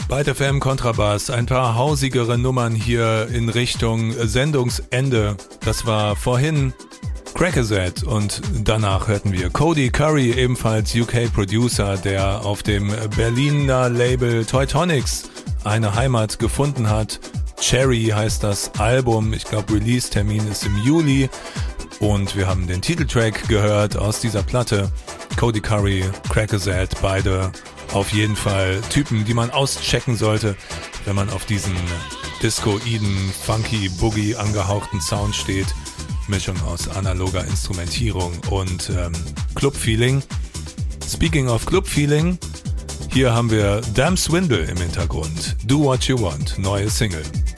Byte FM Kontrabass, ein paar hausigere Nummern hier in Richtung Sendungsende. Das war vorhin Crackerset und danach hörten wir Cody Curry, ebenfalls UK-Producer, der auf dem Berliner Label Teutonics eine Heimat gefunden hat. Cherry heißt das Album, ich glaube Release-Termin ist im Juli und wir haben den Titeltrack gehört aus dieser Platte. Cody Curry, Crackerset, beide auf jeden Fall Typen, die man auschecken sollte, wenn man auf diesen Discoiden, Funky, Boogie angehauchten Sound steht. Mischung aus analoger Instrumentierung und Club-Feeling. Speaking of Club-Feeling, hier haben wir Damn Swindle im Hintergrund. Do What You Want, neue Single.